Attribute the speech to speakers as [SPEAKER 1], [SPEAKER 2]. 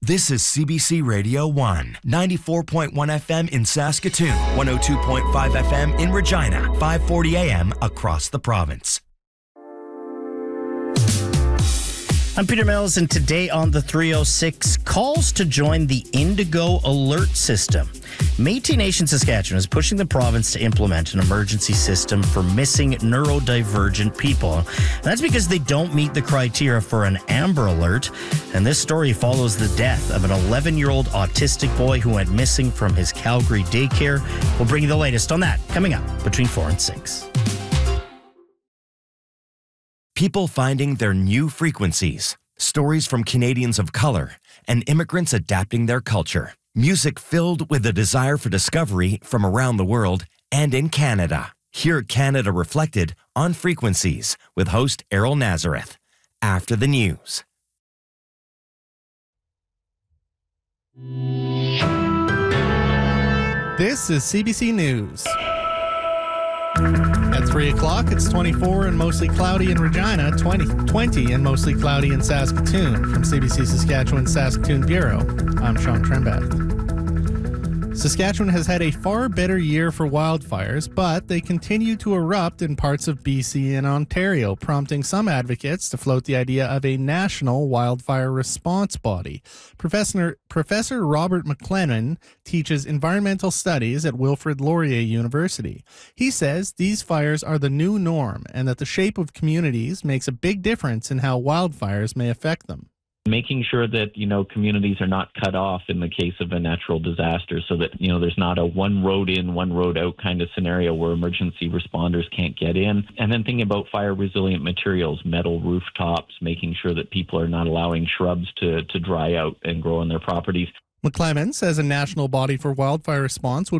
[SPEAKER 1] This is CBC Radio 1, 94.1 FM in Saskatoon, 102.5 FM in Regina, 540 AM across the province.
[SPEAKER 2] I'm Peter Mills, and today on the 306, calls to join the Indigo Alert System. Métis Nation Saskatchewan is pushing the province to implement an emergency system for missing neurodivergent people. And that's because they don't meet the criteria for an Amber Alert. And this story follows the death of an 11-year-old autistic boy who went missing from his Calgary daycare. We'll bring you the latest on that coming up between 4 and 6.
[SPEAKER 1] People finding their new frequencies, stories from Canadians of color, and immigrants adapting their culture. Music filled with a desire for discovery from around the world and in Canada. Hear Canada Reflected on Frequencies with host Errol Nazareth. After the news.
[SPEAKER 3] This is CBC News. At 3 o'clock, it's 24 and mostly cloudy in Regina, 20 and mostly cloudy in Saskatoon. From CBC Saskatchewan Saskatoon Bureau, I'm Sean Trembath. Saskatchewan has had a far better year for wildfires, but they continue to erupt in parts of BC and Ontario, prompting some advocates to float the idea of a national wildfire response body. Professor Robert McLennan teaches environmental studies at Wilfrid Laurier University. He says these fires are the new norm and that the shape of communities makes a big difference in how wildfires may affect them.
[SPEAKER 4] Making sure that, communities are not cut off in the case of a natural disaster so that, there's not a one road in, one road out kind of scenario where emergency responders can't get in. And then thinking about fire resilient materials, metal rooftops, making sure that people are not allowing shrubs to dry out and grow on their properties.
[SPEAKER 3] McClemens says a national body for wildfire response would